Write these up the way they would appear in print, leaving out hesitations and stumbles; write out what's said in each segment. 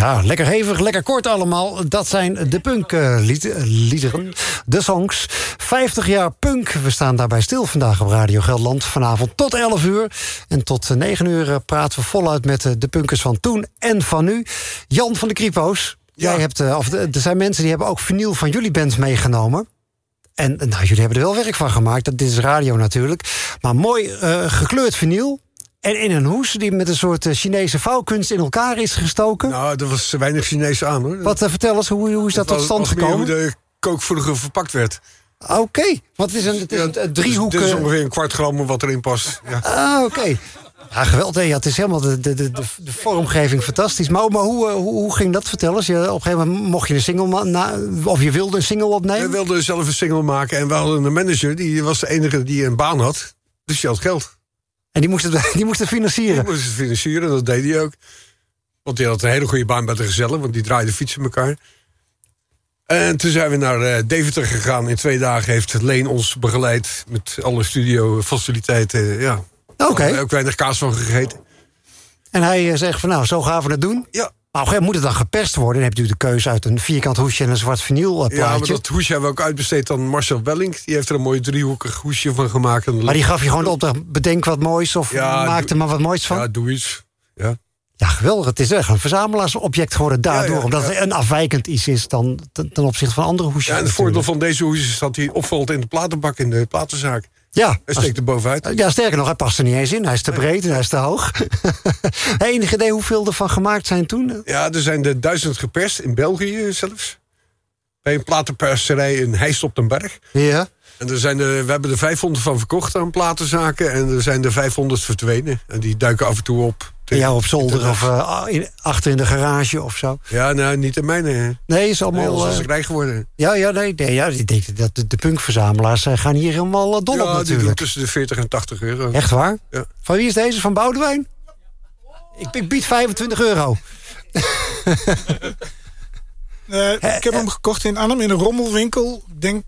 Ja, lekker hevig, lekker kort allemaal. Dat zijn de punk-liederen, de songs. 50 jaar punk. We staan daarbij stil vandaag op Radio Gelderland. Vanavond tot 11 uur. En tot 9 uur praten we voluit met de punkers van toen en van nu. Jan van de Kripo's. Ja. Er zijn mensen die hebben ook vinyl van jullie band meegenomen. En nou, jullie hebben er wel werk van gemaakt. Dit is radio natuurlijk. Maar mooi gekleurd vinyl. En in een hoes die met een soort Chinese vouwkunst in elkaar is gestoken. Nou, er was weinig Chinees aan, hoor. Wat, vertel eens, hoe is dat tot stand gekomen? Hoe de kook vroeger verpakt werd. Oké, want het is een driehoek. Dit is ongeveer 1/4 gram wat erin past. Ja. Oké. Ja, geweldig. Ja, het is helemaal de vormgeving fantastisch. Maar hoe ging dat? Vertel eens. Op een gegeven moment mocht je een single of je wilde een single opnemen? We wilden zelf een single maken. En we hadden een manager, die was de enige die een baan had. Dus die had geld. En die moest het financieren? Die moest het financieren, dat deed hij ook. Want die had een hele goede baan bij de Gezellen, want die draaiden fietsen elkaar. En toen zijn we naar Deventer gegaan. In 2 dagen heeft Leen ons begeleid met alle studiofaciliteiten. Ja. Oké. Ook weinig kaas van gegeten. En hij zegt van nou, zo gaan we het doen. Ja. Maar moet het dan geperst worden? Dan heb je natuurlijk de keuze uit een vierkant hoesje en een zwart vinylplaatje. Ja, maar dat hoesje hebben we ook uitbesteed aan Marcel Welling. Die heeft er een mooi driehoekig hoesje van gemaakt. Maar die gaf je gewoon de opdracht, bedenk wat moois of maak er maar wat moois van? Ja, doe iets. Ja. Ja, geweldig. Het is echt een verzamelaasobject geworden daardoor. Omdat het een afwijkend iets is dan ten opzichte van andere hoesjes. Ja, en het voordeel van deze hoesjes is dat hij opvalt in de platenbak in de platenzaak. Ja. Hij steekt er bovenuit. Ja, sterker nog, hij past er niet eens in. Hij is te breed en hij is te hoog. Enig idee hoeveel er van gemaakt zijn toen? Ja, er zijn er 1000 geperst, in België zelfs. Bij een platenperserij in Heist op den Berg. Ja. En we hebben er 500 van verkocht aan platenzaken. En er zijn er 500 verdwenen. En die duiken af en toe op. Ja, op zolder of achter in de garage of zo. Ja, nou, niet in mijn. Nee, is allemaal. Nee, is rijk geworden. Ja, ik denk dat de punkverzamelaars gaan hier helemaal dol op natuurlijk. Die doen tussen de 40 en 80 euro. Echt waar? Ja. Van wie is deze? Van Boudewijn? Ik bied €25. Ik heb hem gekocht in Arnhem in een rommelwinkel. Ik denk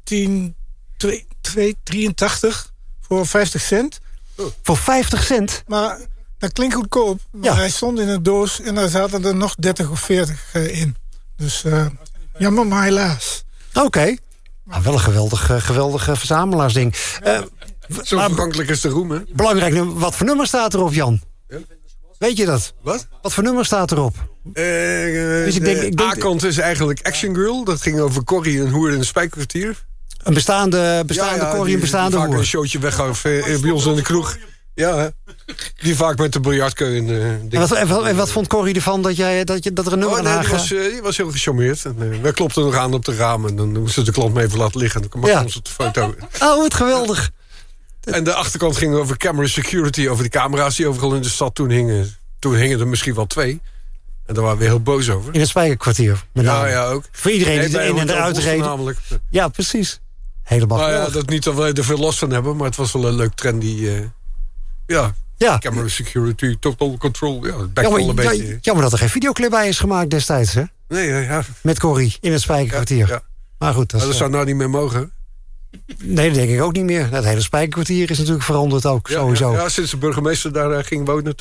1983 voor 50 cent. Voor 50 cent? Maar dat klinkt goedkoop. Maar hij stond in een doos en daar zaten er nog 30 of 40 in. Dus jammer, maar helaas. Oké. Nou, wel een geweldig verzamelaarsding. Zo vergankelijk is de roem, hè? Belangrijk, wat voor nummer staat erop, Jan? Ja. Weet je dat? Wat? Wat voor nummer staat erop? Dus ik denk A-kant is eigenlijk Action Girl. Dat ging over Corrie, een hoer in een spijkerkwartier. Een bestaande Corrie, een bestaande hoer. Die vaak een showtje weggaf bij ons in de kroeg. Ja, die vaak met de biljartkeun. En wat vond Corrie ervan dat er een nummer aan haar... Die was heel gecharmeerd. We klopten nog aan op de ramen. En dan moesten de klant me even laten liggen. Dan maakten ons op de foto. Oh, wat geweldig. En de achterkant ging over camera security. Over de camera's die overal in de stad toen hingen. Toen hingen er misschien wel 2. En daar waren we heel boos over. In het Spijkerkwartier. Ja, ook. Voor iedereen die erin en eruit reed. Ja, precies. Helemaal. Nou ja, dat niet dat wij er veel last van hebben. Maar het was wel een leuk trendy... camera security, total control. Ja, een beetje. Jammer dat er geen videoclip bij is gemaakt destijds, hè? Nee, ja. Met Corrie in het Spijkerkwartier. Ja. Maar goed, dat zou nou niet meer mogen. Nee, dat denk ik ook niet meer. Het hele Spijkerkwartier is natuurlijk veranderd ook, sowieso. Ja, sinds de burgemeester daar ging wonen.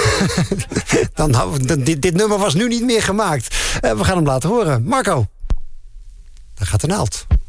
Dit nummer was nu niet meer gemaakt. We gaan hem laten horen. Marco, daar gaat de naald.